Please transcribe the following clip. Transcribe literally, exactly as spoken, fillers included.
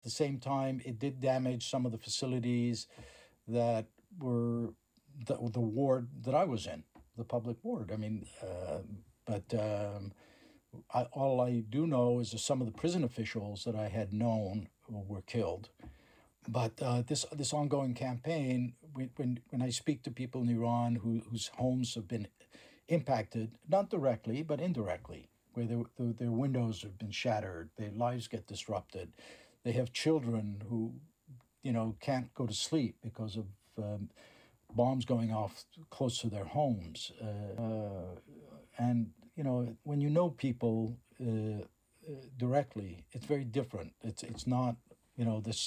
the same time, it did damage some of the facilities that were the, the ward that I was in, the public ward. I mean, uh, but um, I, all I do know is that some of the prison officials that I had known were killed. But uh, this this ongoing campaign, when, when when I speak to people in Iran who, whose homes have been impacted, not directly but indirectly, where their, their their windows have been shattered, their lives get disrupted, they have children who, you know, can't go to sleep because of um, bombs going off close to their homes, uh, uh, and you know, when you know people uh, uh, directly, it's very different. It's it's not, you know, this